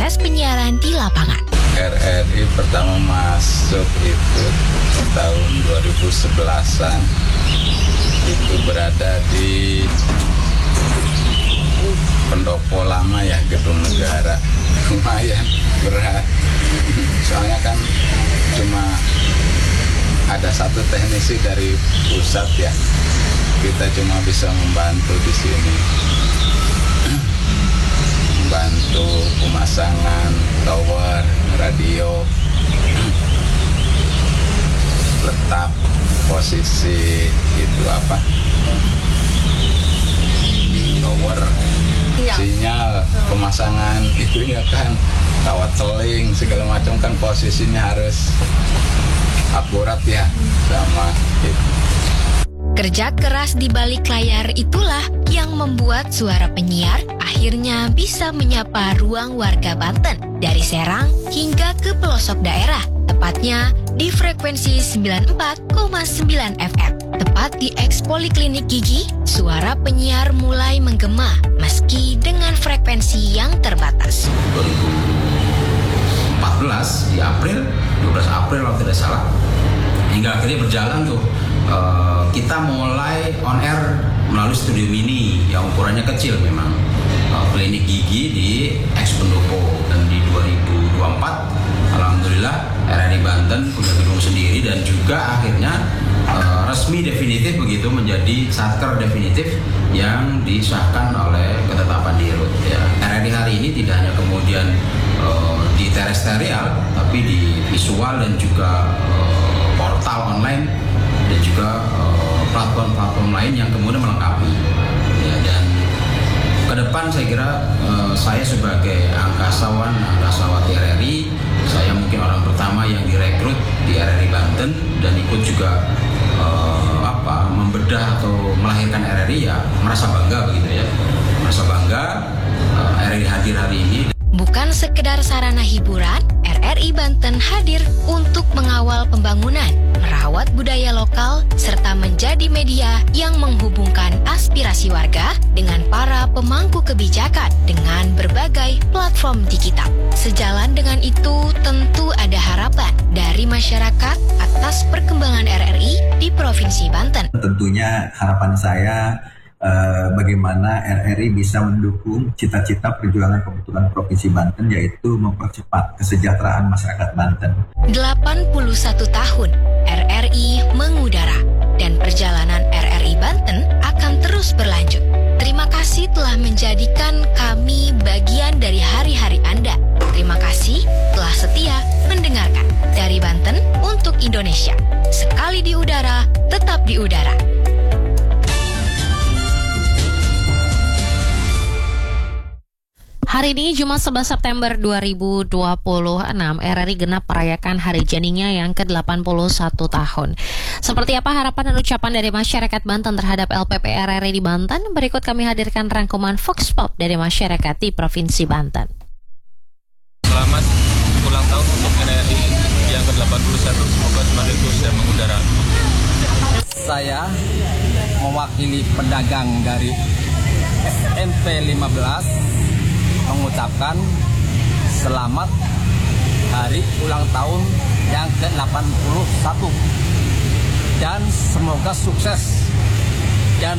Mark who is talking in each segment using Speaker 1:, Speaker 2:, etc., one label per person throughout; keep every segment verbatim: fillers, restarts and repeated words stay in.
Speaker 1: proses penyiaran di lapangan.
Speaker 2: R R I pertama masuk itu tahun dua ribu sebelasan. Itu berada di Pendopo lama ya, Gedung Negara. Lumayan berat. Soalnya kan cuma ada satu teknisi dari pusat ya. Kita cuma bisa membantu di sini. Membantu pemasangan tower, radio, letak posisi itu apa? Tower, sinyal, pemasangan itu ya kan, kawat seling segala macam kan posisinya harus akurat ya sama itu.
Speaker 1: Kerja keras di balik layar itulah yang membuat suara penyiar akhirnya bisa menyapa ruang warga Banten dari Serang hingga ke pelosok daerah, tepatnya di frekuensi sembilan puluh empat koma sembilan F M. Tepat di eks Poliklinik Gigi, suara penyiar mulai menggema meski dengan frekuensi yang terbatas.
Speaker 3: dua ribu empat belas di April, dua belas April kalau tidak salah, hingga akhirnya berjalan tuh. Uh, kita mulai on air melalui studio mini yang ukurannya kecil memang, uh, klinik gigi di eks Pendopo, dan di dua ribu dua puluh empat alhamdulillah R R I Banten punya gedung sendiri dan juga akhirnya uh, resmi definitif begitu menjadi satker definitif yang disahkan oleh ketetapan Dirut ya. R R I hari ini tidak hanya kemudian uh, di terestrial tapi di visual dan juga uh, portal online dan juga uh, platform-platform lain yang kemudian melengkapi ya. Dan ke depan saya kira uh, saya sebagai angkasawan angkasawati R R I, saya mungkin orang pertama yang direkrut di R R I Banten dan ikut juga uh, apa membedah atau melahirkan R R I ya, merasa bangga begitu ya, merasa bangga uh, R R I hadir hari ini.
Speaker 1: Bukan sekedar sarana hiburan, R R I Banten hadir untuk mengawal pembangunan, merawat budaya lokal, serta menjadi media yang menghubungkan aspirasi warga dengan para pemangku kebijakan dengan berbagai platform digital. Sejalan dengan itu, tentu ada harapan dari masyarakat atas perkembangan R R I di Provinsi Banten.
Speaker 4: Tentunya harapan saya Uh, bagaimana R R I bisa mendukung cita-cita perjuangan kebetulan Provinsi Banten, yaitu mempercepat kesejahteraan masyarakat Banten.
Speaker 1: delapan puluh satu tahun R R I mengudara dan perjalanan R R I Banten akan terus berlanjut. Terima kasih telah menjadikan kami bagian dari hari-hari Anda. Terima kasih telah setia mendengarkan. Dari Banten untuk Indonesia. Sekali di udara, tetap di udara.
Speaker 5: Hari ini Jumat sebelas September dua ribu dua puluh enam, R R I genap merayakan hari jadinya yang ke delapan puluh satu tahun. Seperti apa harapan dan ucapan dari masyarakat Banten terhadap L P P R R I di Banten? Berikut kami hadirkan rangkuman Vox Pop dari masyarakat di Provinsi Banten.
Speaker 6: Selamat ulang tahun untuk R R I yang ke delapan puluh satu, semoga semakin terus dan mengudara.
Speaker 7: Saya mewakili pedagang dari S M P lima belas mengucapkan selamat hari ulang tahun yang ke delapan puluh satu dan semoga sukses dan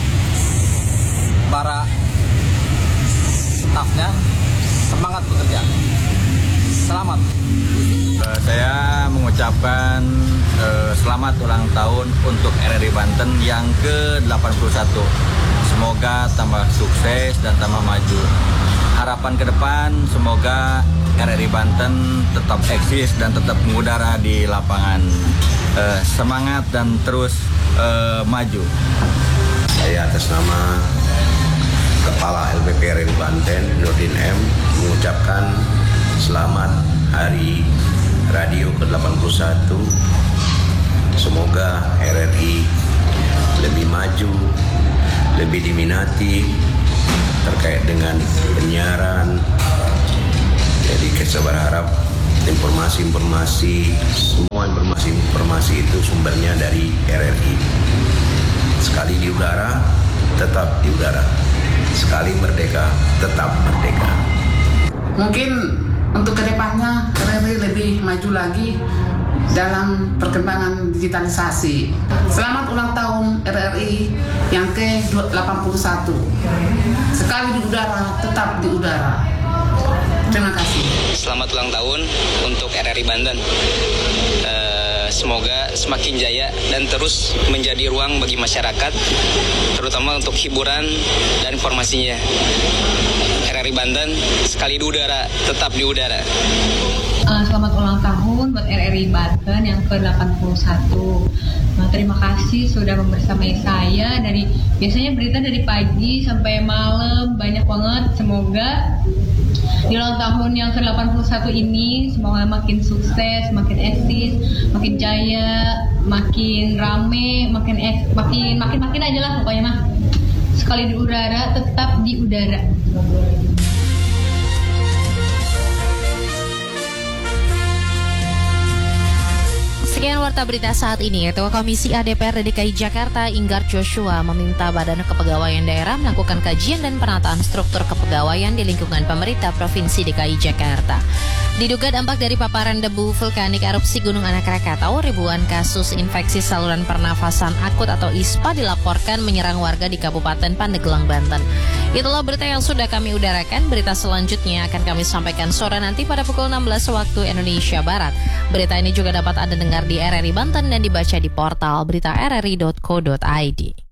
Speaker 7: para stafnya semangat bekerja. Selamat.
Speaker 6: Uh, saya mengucapkan uh, selamat ulang tahun untuk R R I Banten yang ke delapan puluh satu. Semoga tambah sukses dan tambah maju. Harapan ke depan semoga R R I Banten tetap eksis dan tetap mengudara di lapangan. Uh, semangat dan terus uh, maju.
Speaker 8: Saya atas nama Kepala L P P R R I Banten, Nurdin M, mengucapkan selamat Hari Radio ke delapan puluh satu. Semoga R R I lebih maju, lebih diminati terkait dengan penyiaran. Jadi kita berharap informasi-informasi, semua informasi-informasi itu sumbernya dari R R I. Sekali di udara, tetap di udara. Sekali merdeka, tetap merdeka.
Speaker 9: Mungkin untuk kedepannya R R I lebih maju lagi dalam perkembangan digitalisasi. Selamat ulang tahun R R I yang ke delapan puluh satu. Sekali di udara, tetap di udara. Terima kasih.
Speaker 10: Selamat ulang tahun untuk R R I Banten. Uh, semoga semakin jaya dan terus menjadi ruang bagi masyarakat, terutama untuk hiburan dan informasinya. R R I Banten sekali di udara, tetap di udara.
Speaker 11: Uh, selamat ulang tahun buat R R I Banten yang ke delapan puluh satu. Nah, terima kasih sudah membersamai saya dari biasanya berita dari pagi sampai malam, banyak banget. Semoga di ulang tahun yang ke delapan puluh satu ini semoga makin sukses, makin eksis, makin jaya, makin rame, makin eks, makin makin makin aja lah pokoknya mah. Sekali di udara, tetap di udara.
Speaker 5: Sekian warta berita saat ini. Ketua Komisi A D P R D K I Jakarta Inggar Joshua meminta Badan Kepegawaian Daerah melakukan kajian dan penataan struktur kepegawaian di lingkungan pemerintah Provinsi D K I Jakarta. Diduga dampak dari paparan debu vulkanik erupsi Gunung Anak Krakatau, ribuan kasus infeksi saluran pernafasan akut atau I S P A dilaporkan menyerang warga di Kabupaten Pandeglang, Banten. Itulah berita yang sudah kami udarakan. Berita selanjutnya akan kami sampaikan sore nanti pada pukul enam belas waktu Indonesia Barat. Berita ini juga dapat Anda dengar di R R I Banten dan dibaca di portal berita r r i dot co dot i d.